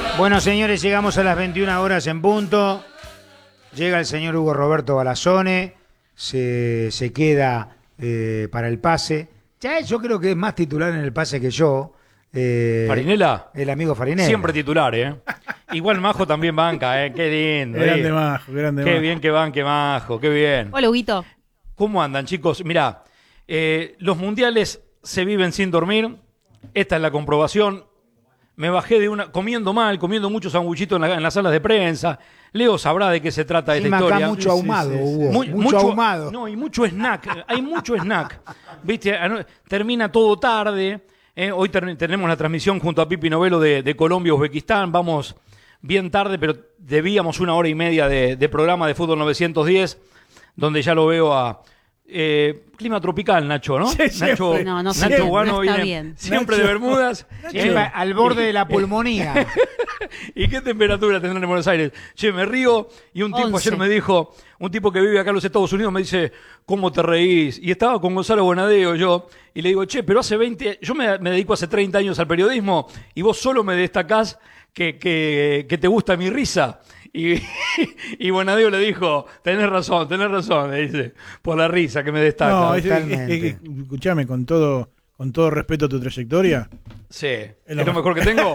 Bueno, señores, llegamos a las 21 horas en punto. Llega el señor Hugo Roberto Balazzone. Se queda para el pase. Ya yo creo que es más titular en el pase que yo. ¿Farinela? El amigo Farinela. Siempre titular, ¿eh? Igual Majo también banca, ¿eh? Qué lindo. Grande Majo, grande Qué Majo. bien que banque Majo, qué bien. Hola, Huguito. ¿Cómo andan, chicos? Mirá, los mundiales se viven sin dormir. Esta es la comprobación. Me bajé de una... comiendo muchos sanguchitos en las salas de prensa. Leo sabrá de qué se trata esta historia. Acá mucho ahumado, Hugo. Mucho ahumado. No, y mucho snack. Hay mucho snack. ¿Viste? Termina todo tarde. Hoy tenemos la transmisión junto a Pipi Novelo de Colombia-Uzbekistán. Vamos bien tarde, pero debíamos 1 hora y media de programa de Fútbol 910, donde ya lo veo a... clima tropical, Nacho, ¿no? Sí, Nacho, no, Nacho Guano no está viene bien. siempre Nacho, de Bermudas. Al borde de la pulmonía. ¿Y qué temperatura tendrán en Buenos Aires? Che, me río y un tipo 11. ayer me dijo, un tipo que vive acá en los Estados Unidos me dice, ¿cómo te reís? Y estaba con Gonzalo Bonadeo yo, y le digo, che, pero hace 20, yo me dedico hace 30 años al periodismo y vos solo me destacás que te gusta mi risa. Y Bonadeo le dijo, tenés razón, le dice, por la risa que me destaca. No, totalmente. escuchame, con todo respeto a tu trayectoria. Sí, Es ¿es lo lo mejor que tengo?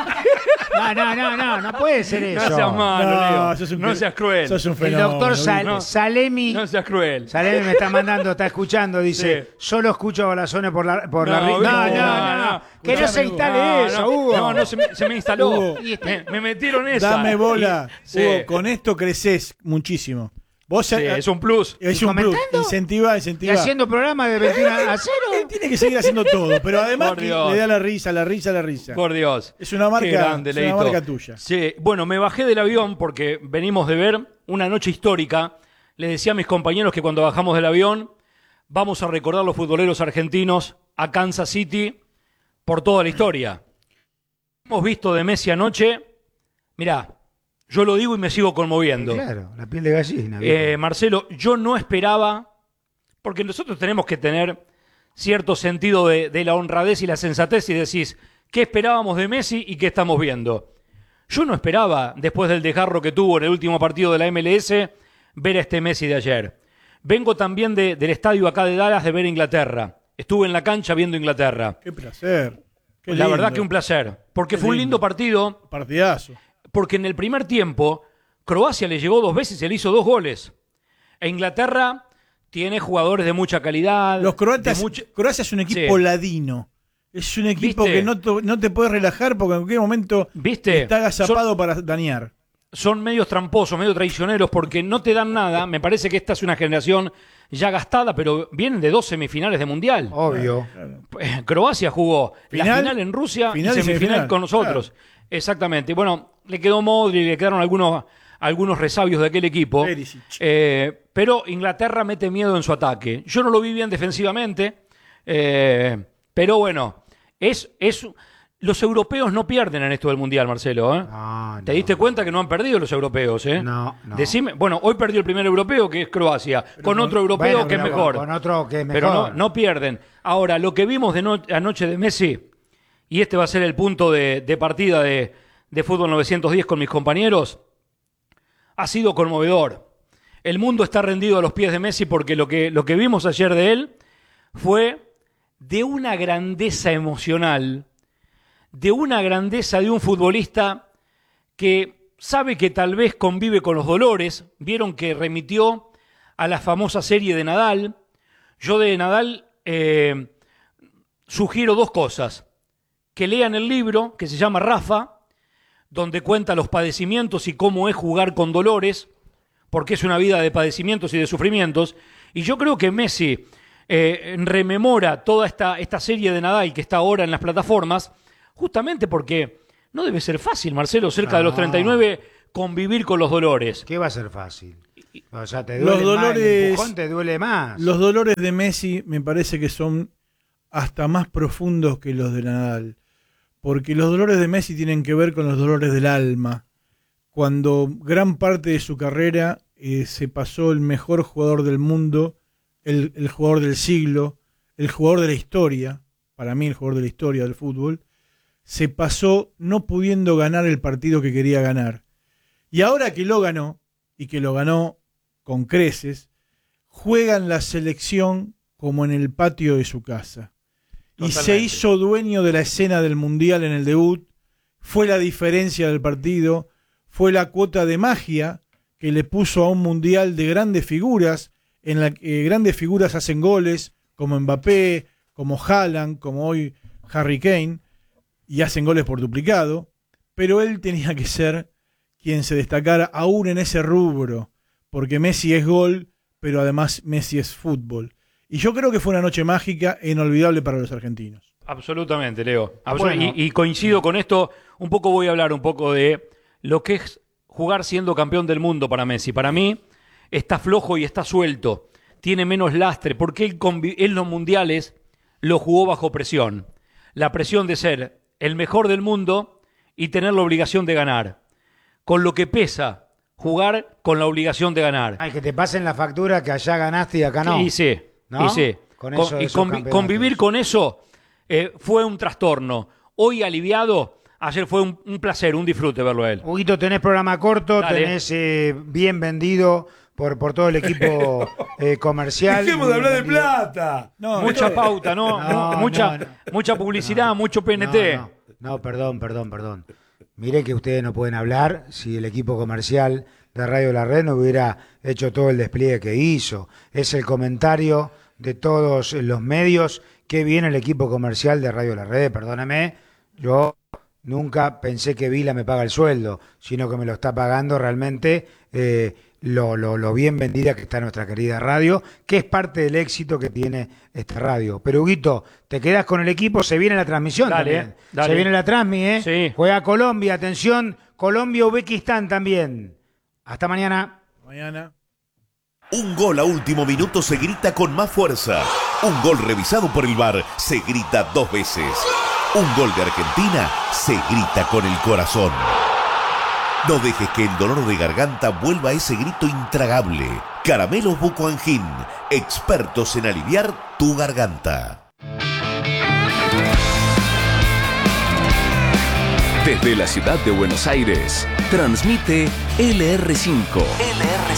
No puede ser eso. No seas malo, Leo. sos un No seas cruel. Sos un El fenómeno. doctor Hugo. Salemi. No seas cruel. Salemi me está mandando, está escuchando, dice, Sí. solo escucho a Balazzone por la No, No. Que no se Escuchame, instale eso, Hugo. No, se me instaló. Hugo. Me metieron esa. Dame bola. Sí. Hugo, con esto creces muchísimo. Vos Sí, es un plus. es ¿Y un plus. comentando? Incentiva. Y haciendo programa de 21 a 0. Él tiene que seguir haciendo todo, pero además Por que Dios. le da la risa. Por Dios. Es una marca, Qué grande, es una Leito. marca tuya. Sí, bueno, me bajé del avión porque venimos de ver una noche histórica. Les decía a mis compañeros que cuando bajamos del avión vamos a recordar los futboleros argentinos a Kansas City por toda la historia. Hemos visto de Messi anoche, mirá, yo lo digo y me sigo conmoviendo. Claro, la piel de gallina. viejo. Marcelo, yo no esperaba, porque nosotros tenemos que tener cierto sentido de la honradez y la sensatez y decís, ¿qué esperábamos de Messi y qué estamos viendo? Yo no esperaba, después del desgarro que tuvo en el último partido de la MLS, ver a este Messi de ayer. Vengo también del estadio acá de Dallas de ver Inglaterra. Estuve en la cancha viendo Inglaterra. Qué placer. Qué La lindo. verdad que un placer, porque Qué fue un lindo. lindo partido, Partidazo. porque en el primer tiempo Croacia le llegó 2 veces y le hizo 2 goles. E Inglaterra tiene jugadores de mucha calidad. Los croatas, de mucha- Croacia es un equipo Sí. ladino. Es un equipo ¿Viste? que no te puedes relajar porque en cualquier momento ¿Viste? está agazapado para dañar. Son medios tramposos, medio traicioneros, porque no te dan nada. Me parece que esta es una generación ya gastada, pero vienen de 2 semifinales de Mundial. Obvio. Croacia jugó la Final, final en Rusia final y y semifinal semifinal, con nosotros. Exactamente. Bueno, le quedó Modric, le quedaron algunos resabios de aquel equipo. Perisic. Pero Inglaterra mete miedo en su ataque. Yo no lo vi bien defensivamente, pero bueno, los europeos no pierden en esto del Mundial, Marcelo. No, ¿Te diste cuenta que no han perdido los europeos? No. Decime, bueno, hoy perdió el primer europeo, que es Croacia, con otro europeo Bueno, que es pero mejor. Con otro que es mejor. Pero no pierden. Ahora, lo que vimos anoche de Messi, y este va a ser el punto de partida de Fútbol 910 con mis compañeros, ha sido conmovedor. El mundo está rendido a los pies de Messi porque lo que vimos ayer de él fue de una grandeza emocional, de una grandeza de un futbolista que sabe que tal vez convive con los dolores. Vieron que remitió a la famosa serie de Nadal. Yo de Nadal sugiero 2 cosas. Que lean el libro que se llama Rafa, donde cuenta los padecimientos y cómo es jugar con dolores, porque es una vida de padecimientos y de sufrimientos. Y yo creo que Messi rememora toda esta serie de Nadal que está ahora en las plataformas, justamente porque no debe ser fácil, Marcelo, cerca de los 39, convivir con los dolores. ¿Qué va a ser fácil? O sea, te Los duele más, el dolores- empujón te duele más. Los dolores de Messi me parece que son hasta más profundos que los de Nadal. Porque los dolores de Messi tienen que ver con los dolores del alma. Cuando gran parte de su carrera se pasó el mejor jugador del mundo, el jugador del siglo, el jugador de la historia, para mí el jugador de la historia del fútbol, se pasó no pudiendo ganar el partido que quería ganar. Y ahora que lo ganó, y que lo ganó con creces, juega en la selección como en el patio de su casa. Totalmente. Y se hizo dueño de la escena del Mundial en el debut, fue la diferencia del partido, fue la cuota de magia que le puso a un Mundial de grandes figuras, en la que grandes figuras hacen goles, como Mbappé, como Haaland, como hoy Harry Kane, y hacen goles por duplicado, pero él tenía que ser quien se destacara aún en ese rubro, porque Messi es gol, pero además Messi es fútbol. Y yo creo que fue una noche mágica e inolvidable para los argentinos. Absolutamente, Leo. Bueno. Y coincido con esto. Un poco voy a hablar un poco de lo que es jugar siendo campeón del mundo para Messi. Para mí está flojo y está suelto. Tiene menos lastre porque él en los mundiales lo jugó bajo presión. La presión de ser el mejor del mundo y tener la obligación de ganar. Con lo que pesa jugar con la obligación de ganar. Ay, que te pasen la factura que allá ganaste y acá no. Y sí, ¿No? y sí. Con eso, Y esos campeonatos. convivir con eso fue un trastorno. Hoy aliviado, ayer fue un placer, un disfrute verlo a él. Huguito, tenés programa corto, Dale. tenés bien vendido por todo el equipo comercial. Dejemos de Bien hablar de vendido. plata. No, Mucha pauta, ¿no? No, mucha, no. mucha publicidad, mucho PNT. No, perdón. Miré que ustedes no pueden hablar si el equipo comercial de Radio La Red no hubiera hecho todo el despliegue que hizo. Es el comentario de todos los medios. Qué bien el equipo comercial de Radio La Red, perdóname. Yo nunca pensé que Vila me paga el sueldo, sino que me lo está pagando realmente lo bien vendida que está nuestra querida radio, que es parte del éxito que tiene esta radio. Pero, Huguito, te quedas con el equipo, se viene la transmisión Dale, también. dale. Se viene la transmi, ¿eh? Sí. Juega Colombia, atención, Colombia-Uzbekistán también. Hasta mañana. mañana. Un gol a último minuto se grita con más fuerza. Un gol revisado por el VAR se grita 2 veces. Un gol de Argentina se grita con el corazón. No dejes que el dolor de garganta vuelva a ese grito intragable. Caramelos Buco Angin, expertos en aliviar tu garganta. Desde la ciudad de Buenos Aires, transmite LR5.